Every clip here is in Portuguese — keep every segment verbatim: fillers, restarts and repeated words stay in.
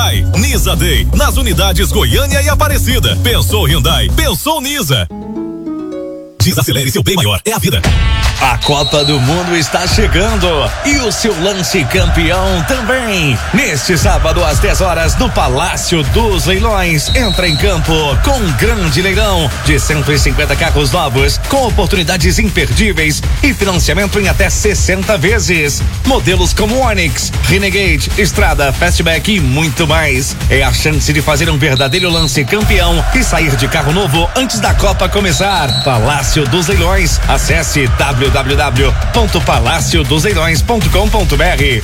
Nisa Day, nas unidades Goiânia e Aparecida. Pensou Hyundai, pensou Nisa. Desacelere, seu bem maior é a vida. A Copa do Mundo está chegando e o seu lance campeão também. Neste sábado às dez horas no Palácio dos Leilões, entra em campo com um grande leilão de cento e cinquenta carros novos com oportunidades imperdíveis e financiamento em até sessenta vezes. Modelos como Onix, Renegade, Estrada, Fastback e muito mais. É a chance de fazer um verdadeiro lance campeão e sair de carro novo antes da Copa começar. Palácio dos Leilões. Acesse w w w ponto palácio dos leilões ponto com ponto b r.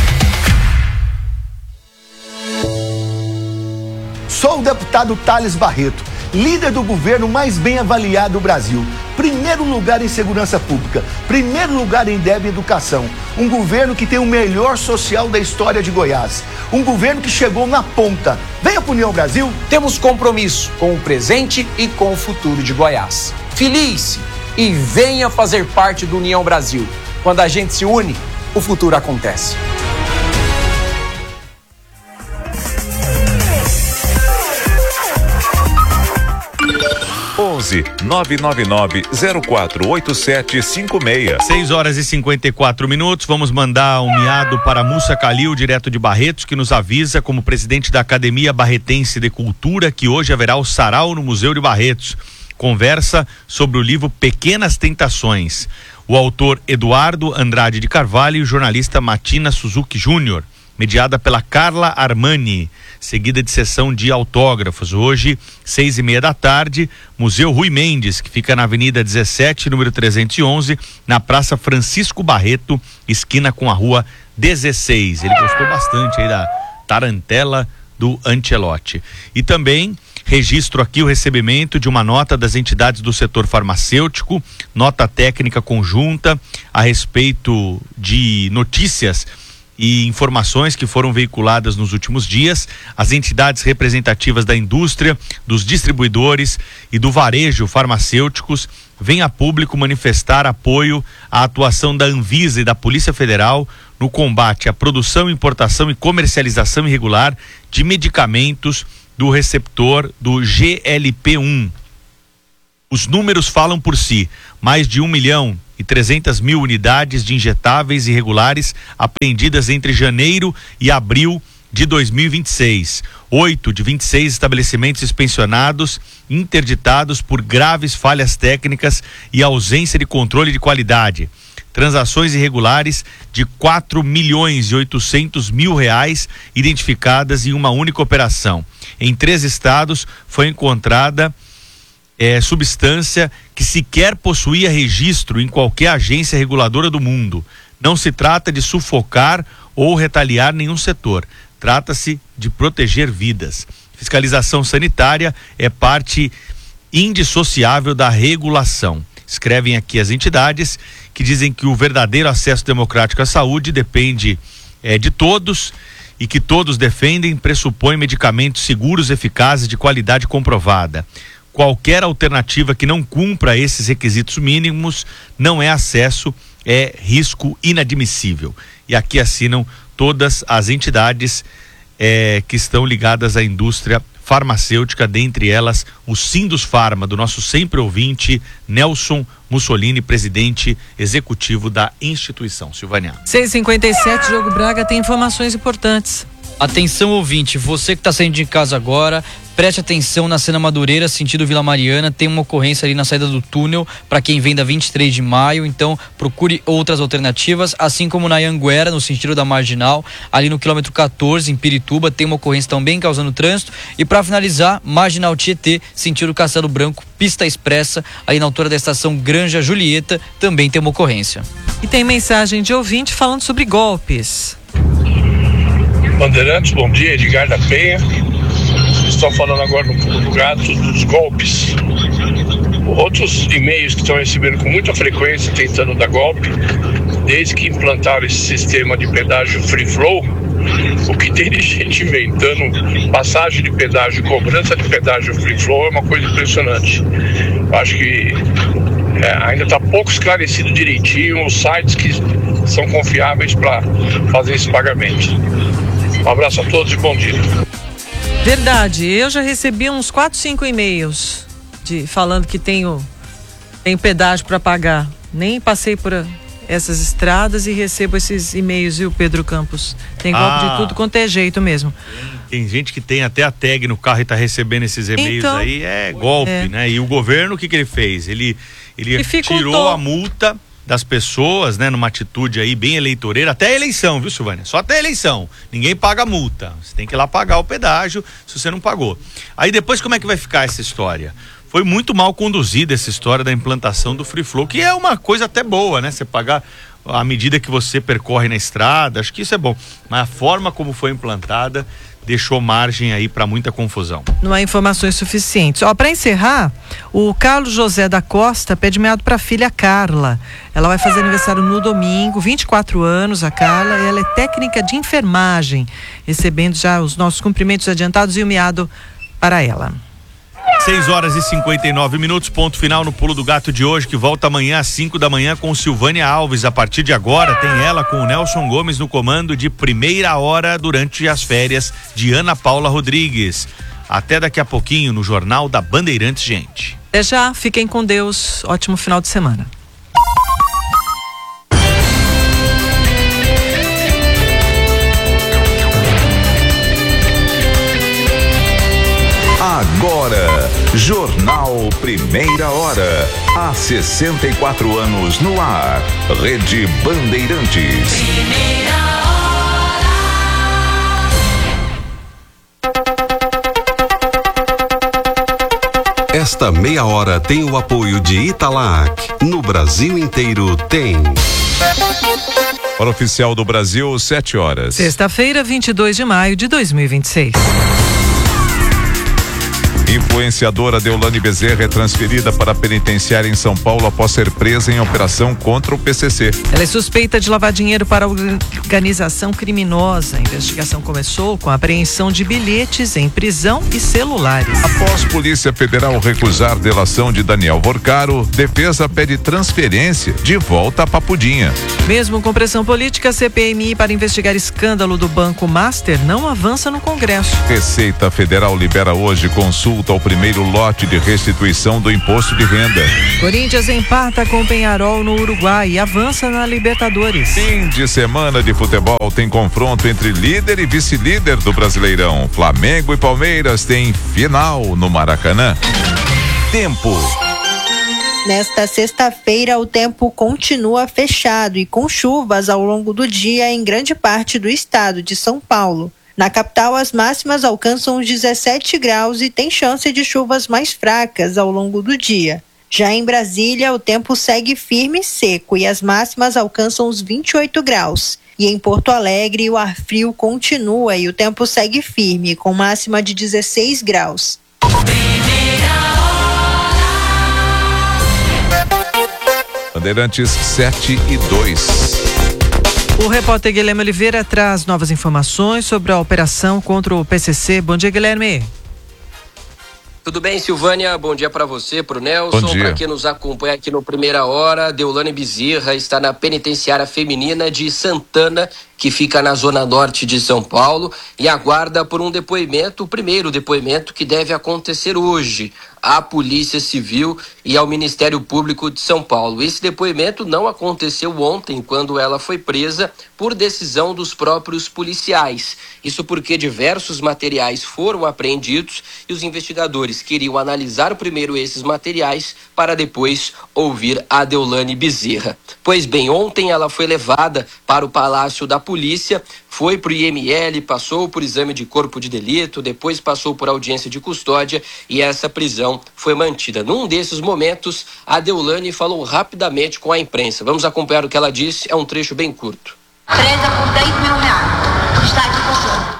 Sou o deputado Thales Barreto, líder do governo mais bem avaliado do Brasil. Primeiro lugar em segurança pública, primeiro lugar em D E B e educação. Um governo que tem o melhor social da história de Goiás. Um governo que chegou na ponta. Venha pro União Brasil. Temos compromisso com o presente e com o futuro de Goiás. Filie-se e venha fazer parte do União Brasil. Quando a gente se une, o futuro acontece. onze nove nove nove zero quatro oito sete cinco seis. seis horas e cinquenta e quatro minutos. Vamos mandar um miado para Mussa Calil, direto de Barretos, que nos avisa, como presidente da Academia Barretense de Cultura, que hoje haverá o sarau no Museu de Barretos. Conversa sobre o livro Pequenas Tentações. O autor Eduardo Andrade de Carvalho e o jornalista Matina Suzuki Júnior, mediada pela Carla Armani, seguida de sessão de autógrafos. Hoje, seis e meia da tarde, Museu Rui Mendes, que fica na Avenida dezessete, número trezentos e onze, na Praça Francisco Barreto, esquina com a Rua dezesseis. Ele gostou bastante aí da tarantela do Ancelotti. E também registro aqui o recebimento de uma nota das entidades do setor farmacêutico, nota técnica conjunta a respeito de notícias e informações que foram veiculadas nos últimos dias. As entidades representativas da indústria, dos distribuidores e do varejo farmacêuticos vêm a público manifestar apoio à atuação da Anvisa e da Polícia Federal no combate à produção, importação e comercialização irregular de medicamentos do receptor do G L P um. Os números falam por si. Mais de um milhão e trezentas mil unidades de injetáveis irregulares apreendidas entre janeiro e abril de dois mil e vinte e seis. Oito de vinte e seis estabelecimentos inspecionados, interditados por graves falhas técnicas e ausência de controle de qualidade. Transações irregulares de quatro milhões e oitocentos mil reais identificadas em uma única operação. Em três estados foi encontrada é, substância que sequer possuía registro em qualquer agência reguladora do mundo. Não se trata de sufocar ou retaliar nenhum setor. Trata-se de proteger vidas. Fiscalização sanitária é parte indissociável da regulação. Escrevem aqui as entidades que dizem que o verdadeiro acesso democrático à saúde depende é, de todos e que todos defendem pressupõe medicamentos seguros, eficazes, de qualidade comprovada. Qualquer alternativa que não cumpra esses requisitos mínimos não é acesso, é risco inadmissível. E aqui assinam todas as entidades é, que estão ligadas à indústria farmacêutica, dentre elas o Sindusfarma, do nosso sempre ouvinte Nelson Mussolini, presidente executivo da instituição. Silvânia. seis e cinquenta e sete, Diogo Braga tem informações importantes. Atenção, ouvinte, você que está saindo de casa agora, preste atenção na Sena Madureira, sentido Vila Mariana, tem uma ocorrência ali na saída do túnel para quem vem da vinte e três de maio, então procure outras alternativas, assim como na Anhanguera, no sentido da Marginal, ali no quilômetro quatorze, em Pirituba, tem uma ocorrência também causando trânsito. E para finalizar, Marginal Tietê, sentido Castelo Branco, pista expressa, ali na altura da estação Granja Julieta, também tem uma ocorrência. E tem mensagem de ouvinte falando sobre golpes. Bandeirantes, bom dia, Edgar da Penha. Estou falando agora no lugar dos golpes. Outros e-mails que estão recebendo com muita frequência tentando dar golpe, desde que implantaram esse sistema de pedágio free flow, o que tem de gente inventando passagem de pedágio e cobrança de pedágio free flow é uma coisa impressionante. Eu acho que é, ainda está pouco esclarecido direitinho os sites que são confiáveis para fazer esse pagamento. Um abraço a todos e bom dia. Verdade, eu já recebi uns quatro, cinco e-mails de, falando que tenho, tenho pedágio para pagar. Nem passei por essas estradas e recebo esses e-mails, viu, Pedro Campos? Tem golpe Ah. de tudo quanto é jeito mesmo. Tem gente que tem até a tag no carro e tá recebendo esses e-mails Então, aí, é golpe, é. né? E o governo, o que que ele fez? Ele, ele Dificultou. tirou a multa das pessoas, né, numa atitude aí bem eleitoreira, até a eleição, viu, Silvânia? Só até a eleição. Ninguém paga multa. Você tem que ir lá pagar o pedágio se você não pagou. Aí depois como é que vai ficar essa história? Foi muito mal conduzida essa história da implantação do Free Flow, que é uma coisa até boa, né? Você pagar à medida que você percorre na estrada, acho que isso é bom. Mas a forma como foi implantada deixou margem aí para muita confusão. Não há informações suficientes. Ó, para encerrar, o Carlos José da Costa pede meado para a filha Carla. Ela vai fazer aniversário no domingo, vinte e quatro anos, a Carla, e ela é técnica de enfermagem, recebendo já os nossos cumprimentos adiantados e o meado para ela. seis horas e cinquenta e nove minutos, ponto final no Pulo do Gato de hoje, que volta amanhã às cinco da manhã com Silvânia Alves. A partir de agora tem ela com o Nelson Gomes no comando de primeira hora durante as férias de Ana Paula Rodrigues. Até daqui a pouquinho no Jornal da Bandeirantes, gente. Até já, fiquem com Deus, ótimo final de semana. Agora, Jornal Primeira Hora. Há sessenta e quatro anos no ar. Rede Bandeirantes. Esta meia hora tem o apoio de Italac. No Brasil inteiro tem. Hora oficial do Brasil, sete horas. Sexta-feira, vinte e dois de maio de dois mil e vinte e seis. Influenciadora Deolane Bezerra é transferida para a penitenciária em São Paulo após ser presa em operação contra o P C C. Ela é suspeita de lavar dinheiro para a organização criminosa. A investigação começou com a apreensão de bilhetes em prisão e celulares. Após Polícia Federal recusar delação de Daniel Vorcaro, defesa pede transferência de volta a Papudinha. Mesmo com pressão política, a C P M I para investigar escândalo do Banco Master não avança no Congresso. Receita Federal libera hoje consulta ao primeiro lote de restituição do imposto de renda. Corinthians empata com Peñarol no Uruguai e avança na Libertadores. Fim de semana de futebol tem confronto entre líder e vice-líder do Brasileirão. Flamengo e Palmeiras têm final no Maracanã. Tempo. Nesta sexta-feira, o tempo continua fechado e com chuvas ao longo do dia em grande parte do estado de São Paulo. Na capital, as máximas alcançam os dezessete graus e tem chance de chuvas mais fracas ao longo do dia. Já em Brasília, o tempo segue firme e seco e as máximas alcançam os vinte e oito graus. E em Porto Alegre, o ar frio continua e o tempo segue firme, com máxima de dezesseis graus. Bandeirantes sete e dois. O repórter Guilherme Oliveira traz novas informações sobre a operação contra o P C C. Bom dia, Guilherme. Tudo bem, Silvânia? Bom dia para você, para o Nelson, para quem nos acompanha aqui no Primeira Hora. Deolane Bezerra está na penitenciária feminina de Santana, que fica na zona norte de São Paulo, e aguarda por um depoimento, o primeiro depoimento que deve acontecer hoje à Polícia Civil e ao Ministério Público de São Paulo. Esse depoimento não aconteceu ontem, quando ela foi presa, por decisão dos próprios policiais. Isso porque diversos materiais foram apreendidos e os investigadores queriam analisar primeiro esses materiais para depois ouvir a Deolane Bezerra. Pois bem, ontem ela foi levada para o Palácio da Polícia, foi para o I M L, passou por exame de corpo de delito, depois passou por audiência de custódia e essa prisão foi mantida. Num desses momentos, a Deolane falou rapidamente com a imprensa. Vamos acompanhar o que ela disse, é um trecho bem curto. Presa por dez mil reais. Está de controle.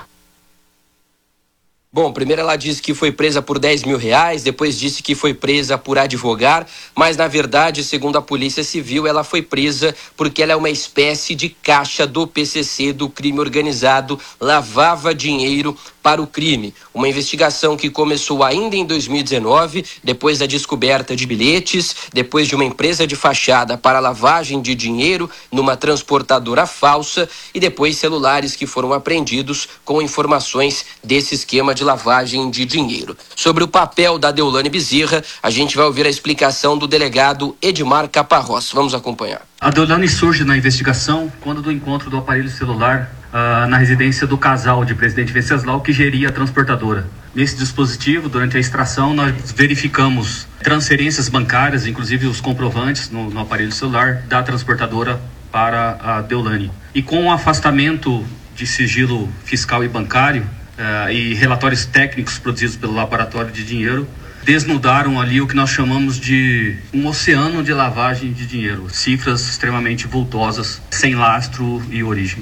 Bom, primeiro ela disse que foi presa por dez mil reais, depois disse que foi presa por advogar, mas na verdade, segundo a Polícia Civil, ela foi presa porque ela é uma espécie de caixa do P C C, do crime organizado, lavava dinheiro para o crime. Uma investigação que começou ainda em dois mil e dezenove, depois da descoberta de bilhetes, depois de uma empresa de fachada para lavagem de dinheiro numa transportadora falsa e depois celulares que foram apreendidos com informações desse esquema de lavagem de dinheiro. Sobre o papel da Deolane Bezerra, a gente vai ouvir a explicação do delegado Edmar Caparrós. Vamos acompanhar. A Deolane surge na investigação quando do encontro do aparelho celular uh, na residência do casal de Presidente Venceslau, que geria a transportadora. Nesse dispositivo, durante a extração, nós verificamos transferências bancárias, inclusive os comprovantes no, no aparelho celular da transportadora para a Deolane. E com o afastamento de sigilo fiscal e bancário uh, e relatórios técnicos produzidos pelo Laboratório de Dinheiro, desnudaram ali o que nós chamamos de um oceano de lavagem de dinheiro. Cifras extremamente vultosas, sem lastro e origem.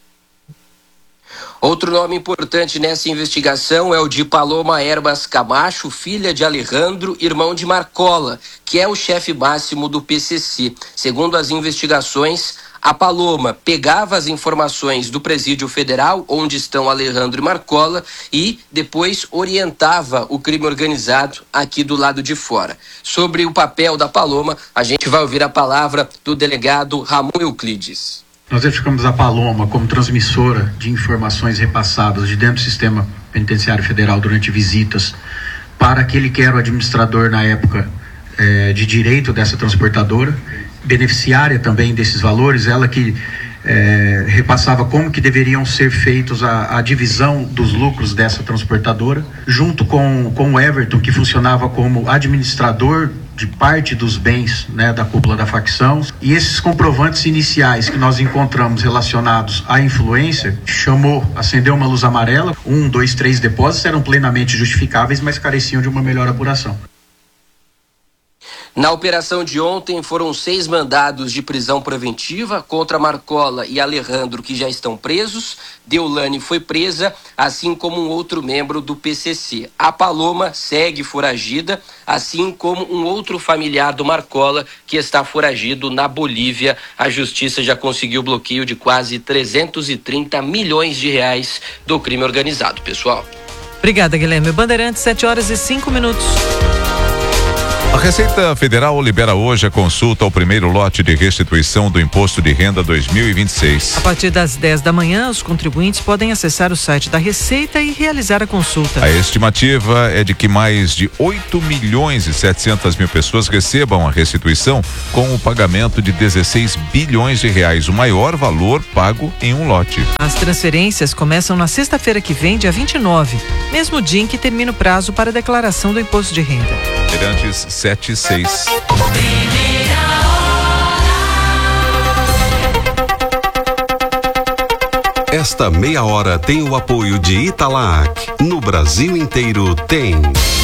Outro nome importante nessa investigação é o de Paloma Herbas Camacho, filha de Alejandro, irmão de Marcola, que é o chefe máximo do P C C. Segundo as investigações, a Paloma pegava as informações do Presídio Federal, onde estão Alejandro e Marcola, e depois orientava o crime organizado aqui do lado de fora. Sobre o papel da Paloma, a gente vai ouvir a palavra do delegado Ramon Euclides. Nós verificamos a Paloma como transmissora de informações repassadas de dentro do sistema penitenciário federal durante visitas para aquele que era o administrador na época eh, de direito dessa transportadora, beneficiária também desses valores, ela que eh, repassava como que deveriam ser feitos a, a divisão dos lucros dessa transportadora, junto com, com o Everton, que funcionava como administrador de parte dos bens, né, da cúpula da facção. E esses comprovantes iniciais que nós encontramos relacionados à influência, chamou, acendeu uma luz amarela. Um, dois, três depósitos eram plenamente justificáveis, mas careciam de uma melhor apuração. Na operação de ontem foram seis mandados de prisão preventiva contra Marcola e Alejandro, que já estão presos. Deolane foi presa, assim como um outro membro do P C C. A Paloma segue foragida, assim como um outro familiar do Marcola, que está foragido na Bolívia. A justiça já conseguiu o bloqueio de quase trezentos e trinta milhões de reais do crime organizado, pessoal. Obrigada, Guilherme. Bandeirantes, sete horas e cinco minutos. A Receita Federal libera hoje a consulta ao primeiro lote de restituição do Imposto de Renda dois mil e vinte e seis. A partir das dez da manhã, os contribuintes podem acessar o site da Receita e realizar a consulta. A estimativa é de que mais de oito milhões e setecentas mil pessoas recebam a restituição com o pagamento de dezesseis bilhões de reais, o maior valor pago em um lote. As transferências começam na sexta-feira que vem, dia vinte e nove, mesmo dia em que termina o prazo para a declaração do imposto de renda. Bandeirantes sete e seis. Esta meia hora tem o apoio de Italac. No Brasil inteiro tem.